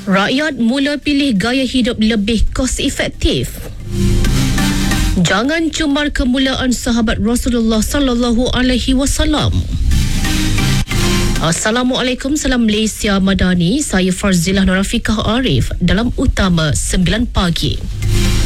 Rakyat mula pilih gaya hidup lebih kos efektif. Jangan cumar kemuliaan sahabat Rasulullah sallallahu alaihi wasallam. Assalamualaikum, salam Malaysia Madani. Saya Farzilah Nurafikah Arif dalam Utama 9 Pagi.